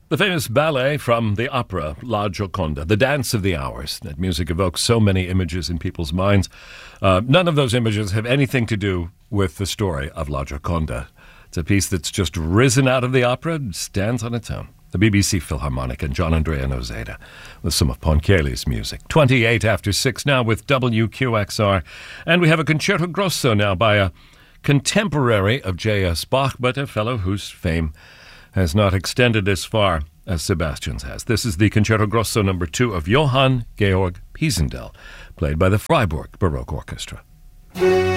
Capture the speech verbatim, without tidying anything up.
The famous ballet from the opera La Gioconda, the dance of the hours. That music evokes so many images in people's minds. Uh, none of those images have anything to do with the story of La Gioconda. It's a piece that's just risen out of the opera and stands on its own. The B B C Philharmonic and John Andrea Nozeda with some of Ponchielli's music. twenty-eight after six now with W Q X R. And we have a concerto grosso now by a contemporary of J S Bach, but a fellow whose fame has not extended as far as Sebastian's has. This is the Concerto Grosso number two of Johann Georg Pisendel, played by the Freiburg Baroque Orchestra.